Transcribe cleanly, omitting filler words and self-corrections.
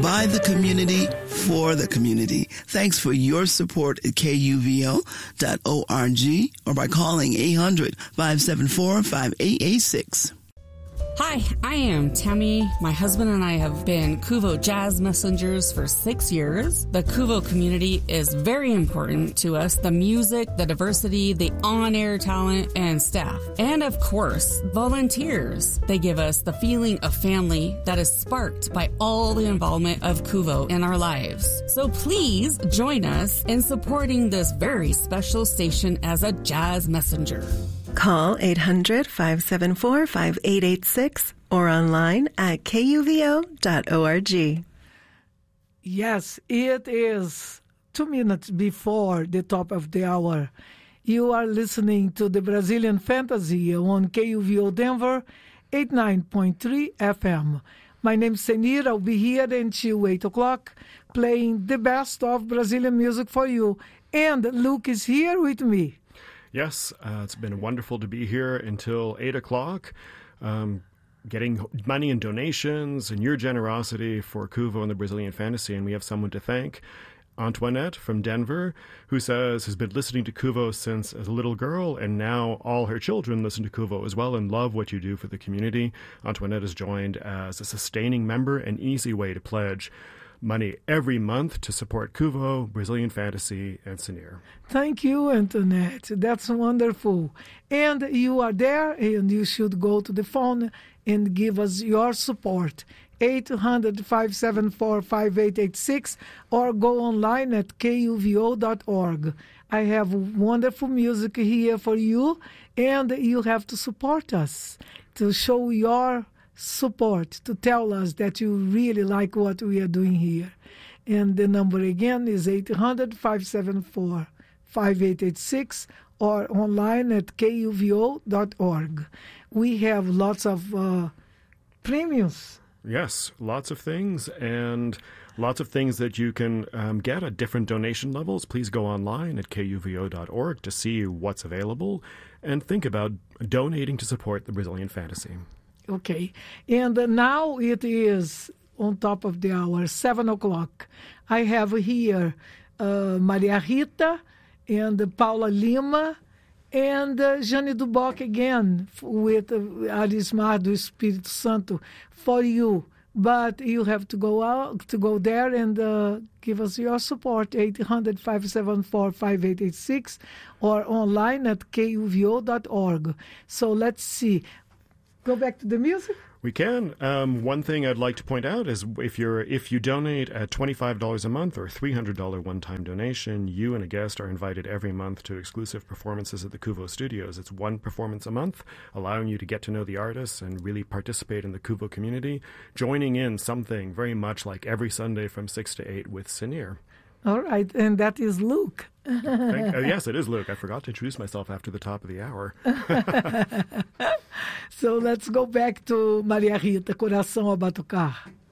by the community, for the community. Thanks for your support at KUVO.org or by calling 800-574-5886. Hi, I am Tammy. My husband and I have been Kuvo Jazz Messengers for 6 years. The Kuvo community is very important to us. The music, the diversity, the on-air talent, and staff. And of course, volunteers. They give us the feeling of family that is sparked by all the involvement of Kuvo in our lives. So please join us in supporting this very special station as a jazz messenger. Call 800-574-5886 or online at kuvo.org. Yes, it is 2 minutes before the top of the hour. You are listening to the Brazilian Fantasy on KUVO Denver, 89.3 FM. My name is Senir. I'll be here until 8 o'clock playing the best of Brazilian music for you. And Luke is here with me. Yes, it's been wonderful to be here until 8 o'clock, getting money and donations and your generosity for Kuvo and the Brazilian Fantasy. And we have someone to thank, Antoinette from Denver, who says has been listening to Kuvo since as a little girl, and now all her children listen to Kuvo as well and love what you do for the community. Antoinette has joined as a sustaining member, an easy way to pledge money every month to support Kuvo, Brazilian Fantasy, and Senir. Thank you, Antoinette. That's wonderful. And you are there, and you should go to the phone and give us your support. 800-574-5886 or go online at kuvo.org. I have wonderful music here for you, and you have to support us to show your support, to tell us that you really like what we are doing here. And the number again is 800-574-5886 or online at kuvo.org. We have lots of premiums. Yes, lots of things, and lots of things that you can get at different donation levels. Please go online at kuvo.org to see what's available and think about donating to support the Brazilian Fantasy. Okay, and now it is on top of the hour, 7 o'clock. I have here Maria Rita and Paula Lima and Jane Duboc again with Arismar do Espírito Santo for you. But you have to go there and give us your support, 800-574-5886 or online at kuvo.org. So let's see. Go back to the music? We can. One thing I'd like to point out is if you donate at $25 a month or $300 one-time donation, you and a guest are invited every month to exclusive performances at the Kuvo Studios. It's one performance a month, allowing you to get to know the artists and really participate in the Kuvo community, joining in something very much like every Sunday from 6 to 8 with Senir. All right, and that is Luke. Yes, it is Luke. I forgot to introduce myself after the top of the hour. So let's go back to Maria Rita, Coração a Batucar.